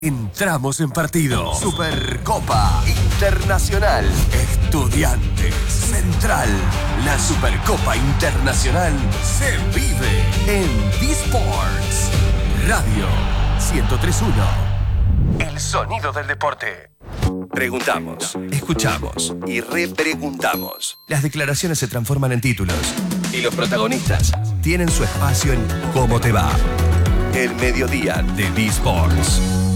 Entramos en partido. Supercopa Internacional. Estudiantes. Central. La Supercopa Internacional se vive en D-Sports. Radio 103.1. El sonido del deporte. Preguntamos, escuchamos y repreguntamos. Las declaraciones se transforman en títulos. Y los protagonistas tienen su espacio en ¿Cómo te va? El mediodía de D-Sports.